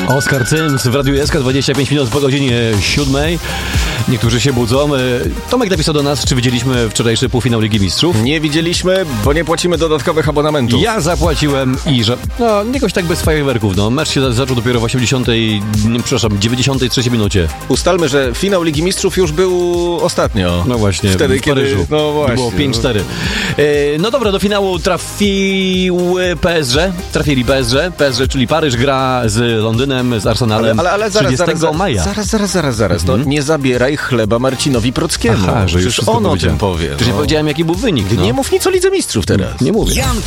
Oskar Cyms w Radiu SK, 25 minut po godzinie 7. Niektórzy się budzą. Tomek napisał do nas, czy widzieliśmy wczorajszy półfinał Ligi Mistrzów. Nie widzieliśmy, bo nie płacimy dodatkowych abonamentów. Ja zapłaciłem i że... No, jakoś tak bez fajerwerków. No, mecz się zaczął dopiero w 93 minucie. Ustalmy, że finał Ligi Mistrzów już był ostatnio. No właśnie, wtedy, w Paryżu. No właśnie. Było 5-4. No dobra, do finału trafili PSG, czyli Paryż gra z Londynem, z Arsenalem ale 30 maja. Zaraz. No, nie zabieraj chleba Marcinowi Prockiemu. Aha, że już on o tym powie. Przecież nie powiedziałem, jaki był wynik. Nie mów nic o Lidze Mistrzów teraz. Nie mówię. Jan